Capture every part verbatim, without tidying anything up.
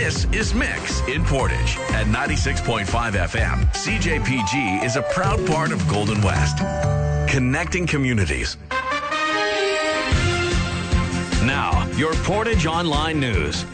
This is Mix in Portage at ninety-six point five F M. C J P G is a proud part of Golden West, connecting communities. Now, your Portage Online News.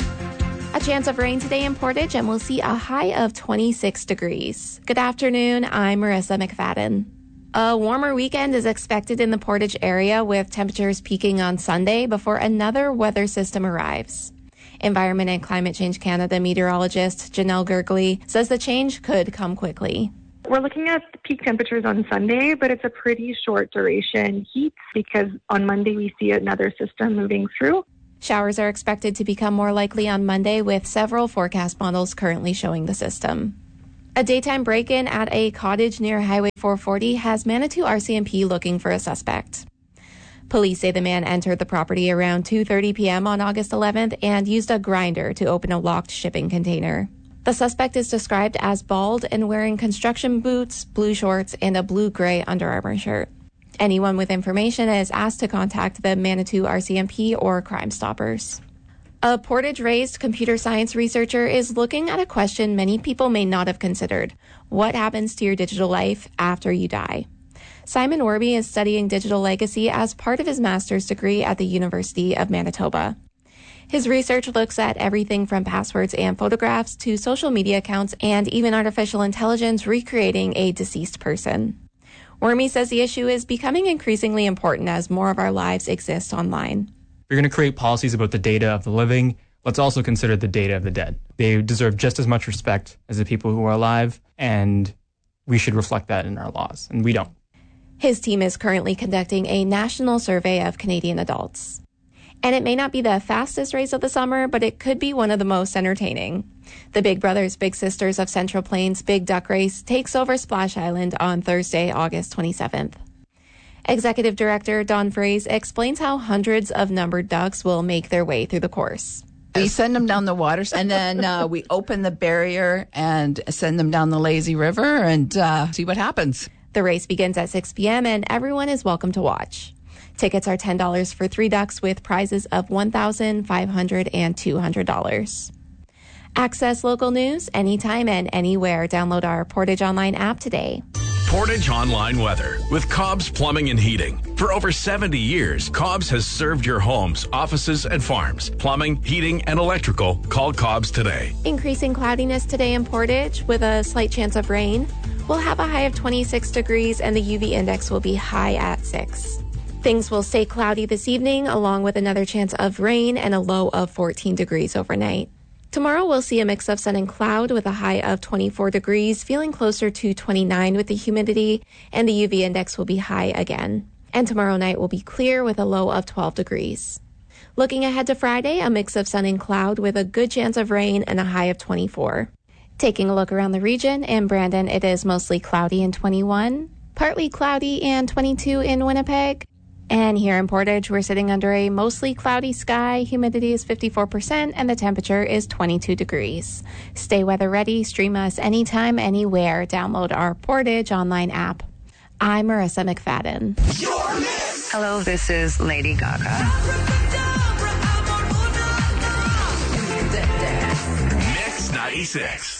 A chance of rain today in Portage, and we'll see a high of twenty-six degrees. Good afternoon, I'm Marissa McFadden. A warmer weekend is expected in the Portage area, with temperatures peaking on Sunday before another weather system arrives. Environment and Climate Change Canada meteorologist Janelle Gergley says the change could come quickly. We're looking at peak temperatures on Sunday, but it's a pretty short duration heat because on Monday we see another system moving through. Showers are expected to become more likely on Monday, with several forecast models currently showing the system. A daytime break-in at a cottage near Highway four forty has Manitou R C M P looking for a suspect. Police say the man entered the property around two thirty p.m. on August eleventh and used a grinder to open a locked shipping container. The suspect is described as bald and wearing construction boots, blue shorts, and a blue-gray Under Armour shirt. Anyone with information is asked to contact the Manitou R C M P or Crime Stoppers. A Portage-raised computer science researcher is looking at a question many people may not have considered. What happens to your digital life after you die? Simon Warby is studying digital legacy as part of his master's degree at the University of Manitoba. His research looks at everything from passwords and photographs to social media accounts and even artificial intelligence recreating a deceased person. Wormy says the issue is becoming increasingly important as more of our lives exist online. If you're going to create policies about the data of the living, let's also consider the data of the dead. They deserve just as much respect as the people who are alive, and we should reflect that in our laws, and we don't. His team is currently conducting a national survey of Canadian adults. And it may not be the fastest race of the summer, but it could be one of the most entertaining. The Big Brothers Big Sisters of Central Plains Big Duck Race takes over Splash Island on Thursday, August twenty-seventh. Executive Director Don Fraze explains how hundreds of numbered ducks will make their way through the course. We send them down the waters, and then uh, we open the barrier and send them down the lazy river and uh, see what happens. The race begins at six p.m. and everyone is welcome to watch. Tickets are ten dollars for three ducks with prizes of one thousand five hundred dollars and two hundred dollars. Access local news anytime and anywhere. Download our Portage Online app today. Portage Online Weather with Cobb's Plumbing and Heating. For over seventy years, Cobb's has served your homes, offices, and farms. Plumbing, heating, and electrical. Call Cobb's today. Increasing cloudiness today in Portage with a slight chance of rain. We'll have a high of twenty-six degrees and the U V index will be high at six. Things will stay cloudy this evening, along with another chance of rain and a low of fourteen degrees overnight. Tomorrow we'll see a mix of sun and cloud with a high of twenty-four degrees, feeling closer to twenty-nine with the humidity, and the U V index will be high again. And tomorrow night will be clear with a low of twelve degrees. Looking ahead to Friday, a mix of sun and cloud with a good chance of rain and a high of twenty-four. Taking a look around the region, in Brandon it is mostly cloudy and twenty-one, partly cloudy and twenty-two in Winnipeg. And here in Portage, we're sitting under a mostly cloudy sky, humidity is fifty-four percent, and the temperature is twenty-two degrees. Stay weather ready, stream us anytime, anywhere. Download our Portage Online app. I'm Marissa McFadden. Hello, this is Lady Gaga. Mix ninety-six.